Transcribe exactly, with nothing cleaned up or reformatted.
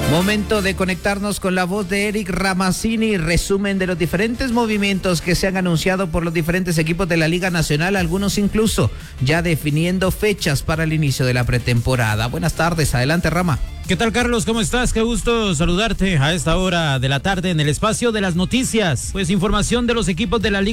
Momento de conectarnos con la voz de Eric Ramazzini, resumen de los diferentes movimientos que se han anunciado por los diferentes equipos de la Liga Nacional, algunos incluso ya definiendo fechas para el inicio de la pretemporada. Buenas tardes, adelante Rama. ¿Qué tal, Carlos? ¿Cómo estás? Qué gusto saludarte a esta hora de la tarde en el espacio de las noticias. Pues información de los equipos de la Liga